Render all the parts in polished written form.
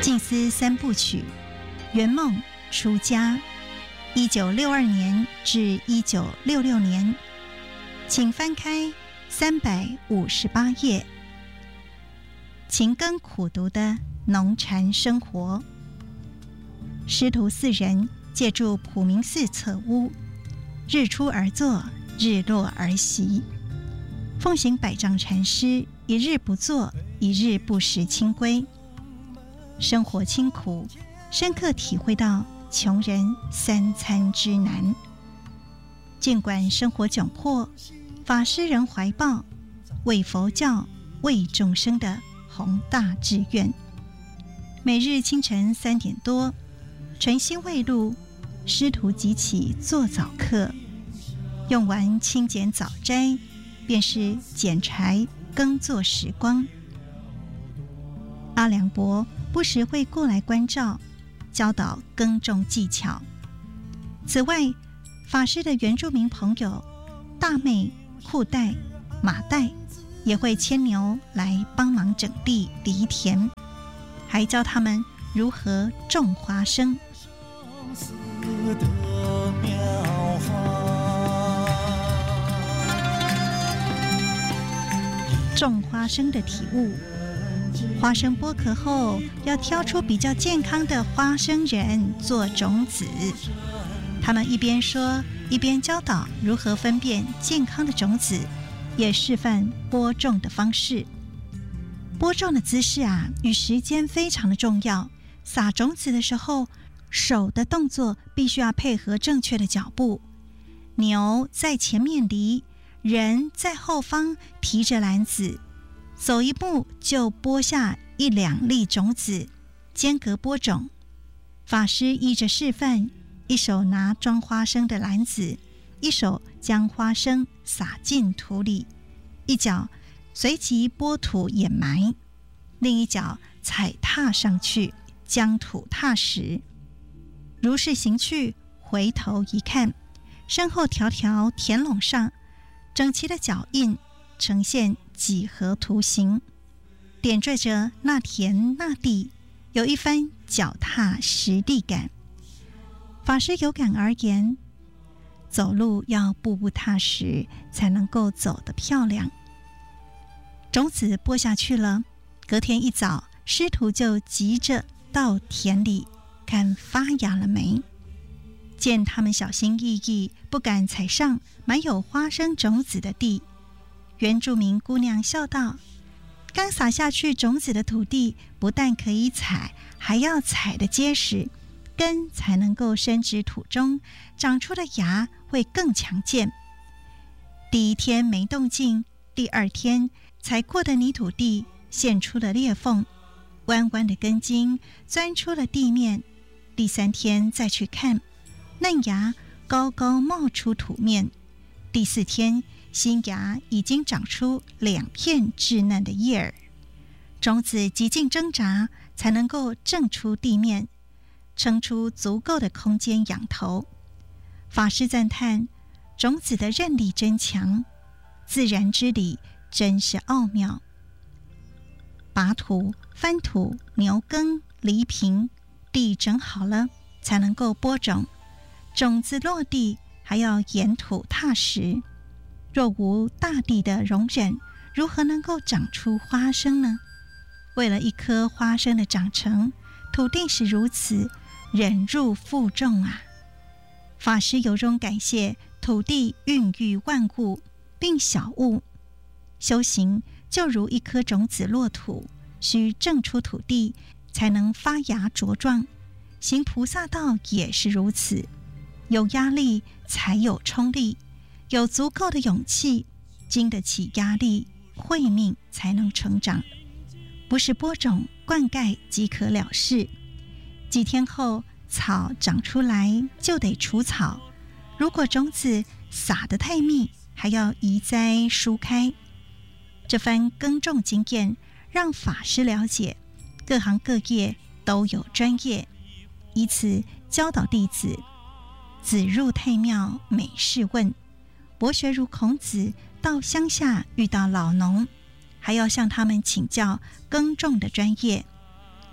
静思三部曲，圆梦出家，1962年至1966年，请翻开358页。勤耕苦读的农禅生活，师徒4人借住普明寺侧屋，日出而作，日落而息，奉行百丈禅师一日不作，一日不食清规。生活清苦，深刻体会到穷人3餐之难。尽管生活窘迫，法师仍怀抱为佛教、为众生的宏大志愿。每日清晨3点多，晨曦未露，师徒即起做早课，用完清简早斋，便是捡柴耕作时光。阿良伯不时会过来关照，教导耕种技巧。此外，法师的原住民朋友大妹、裤带、马带也会牵牛来帮忙整地犁田，还教他们如何种花生。种花生的体悟，花生剥壳后要挑出比较健康的花生仁做种子。他们一边说，一边教导如何分辨健康的种子，也示范播种的方式。播种的姿势与时间非常的重要。撒种子的时候，手的动作必须要配合正确的脚步。牛在前面犁，人在后方提着篮子，走一步就播下1-2粒种子，间隔播种。法师依着示范，一手拿装花生的篮子，一手将花生撒进土里，一脚随即拨土掩埋，另一脚踩踏上去，将土踏实。如是行去，回头一看，身后条条田垄上整齐的脚印呈现几何图形，点缀着那田那地，有一番脚踏实地感。法师有感而言，走路要步步踏实，才能够走得漂亮。种子播下去了，隔天一早，师徒就急着到田里看发芽了没。见他们小心翼翼，不敢踩上满有花生种子的地，原住民姑娘笑道：刚撒下去种子的土地，不但可以踩，还要踩得结实，根才能够伸至土中，长出的芽会更强健。第一天没动静，第2天踩过的泥土地现出了裂缝，弯弯的根茎钻出了地面。第3天再去看，嫩芽高高冒出土面。第4天，新芽已经长出2片稚嫩的叶儿，种子极尽挣扎才能够挣出地面，撑出足够的空间仰头。法师赞叹种子的韧力真强，自然之理真是奥妙。拔土、翻土、牛耕、犁平，地整好了才能够播种，种子落地还要沿土踏实。若无大地的容忍，如何能够长出花生呢？为了一颗花生的长成，土地是如此忍辱负重啊！法师由衷感谢土地孕育万物，并晓悟修行就如一颗种子落土，需挣出土地才能发芽茁壮。行菩萨道也是如此，有压力才有冲力，有足够的勇气，经得起压力，慧命才能成长。不是播种灌溉即可了事，几天后草长出来就得除草，如果种子撒得太密，还要移栽疏开。这番耕种经验让法师了解各行各业都有专业，以此教导弟子：子入太庙每事问。博学如孔子，到乡下遇到老农，还要向他们请教耕种的专业。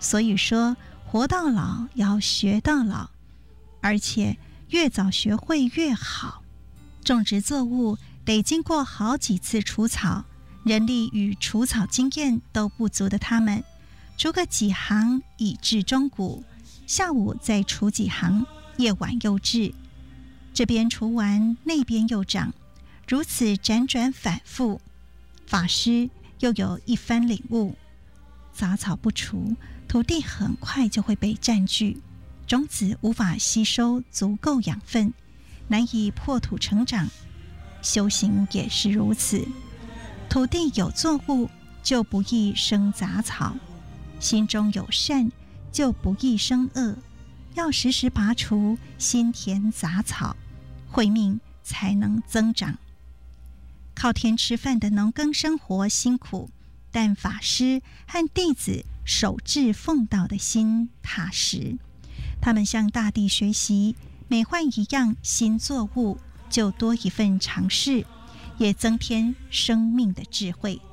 所以说，活到老要学到老，而且越早学会越好。种植作物得经过好几次除草，人力与除草经验都不足的他们，除个几行以至中午，下午再除几行，夜晚又至，这边除完那边又长，如此辗转反复。法师又有一番领悟，杂草不除，土地很快就会被占据，种子无法吸收足够养分，难以破土成长。修行也是如此，土地有作物，就不易生杂草；心中有善，就不易生恶。要时时拔除心田杂草，慧命才能增长。靠天吃饭的农耕生活辛苦，但法师和弟子守志奉道的心踏实。他们向大地学习，每换一样新作物，就多一份尝试，也增添生命的智慧。